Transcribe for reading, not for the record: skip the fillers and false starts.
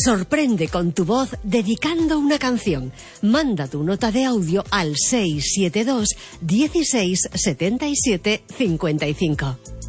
Sorprende con tu voz dedicando una canción. Manda tu nota de audio al 672 16 77 55.